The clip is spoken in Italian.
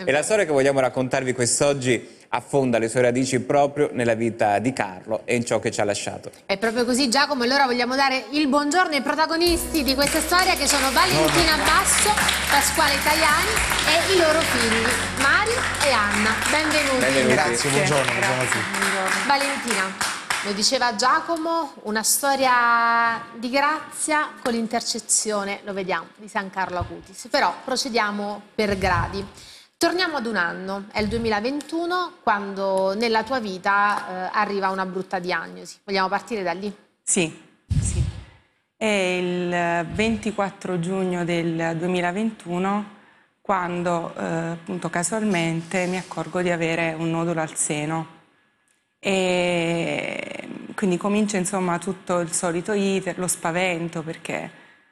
E la storia che vogliamo raccontarvi quest'oggi affonda le sue radici proprio nella vita di Carlo e in ciò che ci ha lasciato. È proprio così, Giacomo, e allora vogliamo dare il buongiorno ai protagonisti di questa storia, che sono Valentina Basso, Pasquale Tajani e i loro figli, Mario e Anna. Benvenuti. Grazie, buongiorno a tutti. Valentina, lo diceva Giacomo, una storia di grazia con l'intercessione, lo vediamo, di San Carlo Acutis. Però procediamo per gradi. Torniamo ad un anno, è il 2021, quando nella tua vita arriva una brutta diagnosi. Vogliamo partire da lì? Sì. È il 24 giugno del 2021 quando appunto casualmente mi accorgo di avere un nodulo al seno. E quindi comincia insomma tutto il solito iter, lo spavento, perché